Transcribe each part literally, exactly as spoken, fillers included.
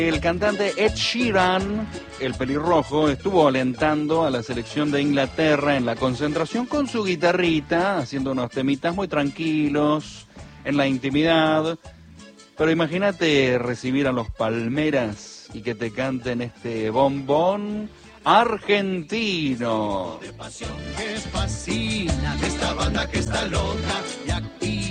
El cantante Ed Sheeran, el pelirrojo, estuvo alentando a la selección de Inglaterra en la concentración con su guitarrita, haciendo unos temitas muy tranquilos, en la intimidad. Pero imagínate recibir a los Palmeras y que te canten este bombón argentino. De pasión que fascina, de esta banda que está loca y activa.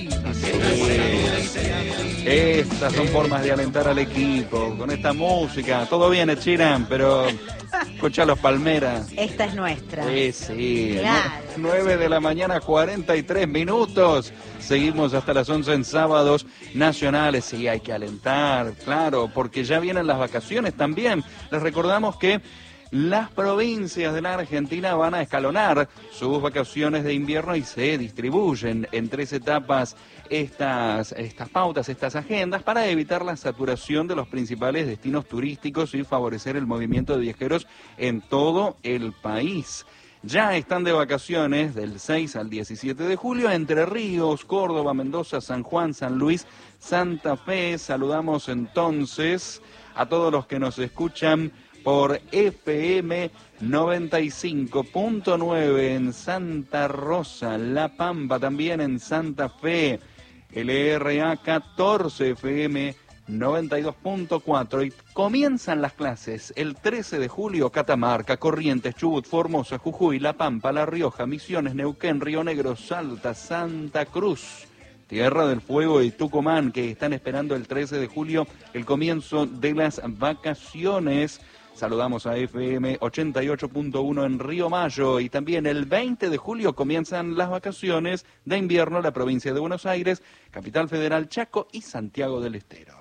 Estas son formas de alentar al equipo, con esta música. Todo bien, Ed Sheeran, pero escucha a los Palmeras. Esta es nuestra. Sí, sí. Claro. nueve de la mañana, cuarenta y tres minutos. Seguimos hasta las once en sábados nacionales. Sí, hay que alentar, claro, porque ya vienen las vacaciones también. Les recordamos que las provincias de la Argentina van a escalonar sus vacaciones de invierno y se distribuyen en tres etapas estas, estas pautas, estas agendas, para evitar la saturación de los principales destinos turísticos y favorecer el movimiento de viajeros en todo el país. Ya están de vacaciones del seis al diecisiete de julio Entre Ríos, Córdoba, Mendoza, San Juan, San Luis, Santa Fe. Saludamos entonces a todos los que nos escuchan por F M noventa y cinco punto nueve en Santa Rosa, La Pampa, también en Santa Fe, L R A catorce F M noventa y dos punto cuatro, y comienzan las clases el trece de julio, Catamarca, Corrientes, Chubut, Formosa, Jujuy, La Pampa, La Rioja, Misiones, Neuquén, Río Negro, Salta, Santa Cruz, Tierra del Fuego y Tucumán, que están esperando el trece de julio el comienzo de las vacaciones. Saludamos a F M ochenta y ocho punto uno en Río Mayo, y también el veinte de julio comienzan las vacaciones de invierno en la provincia de Buenos Aires, Capital Federal, Chaco y Santiago del Estero.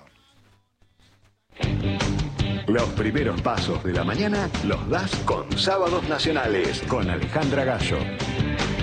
Los primeros pasos de la mañana los das con Sábados Nacionales, con Alejandra Gallo.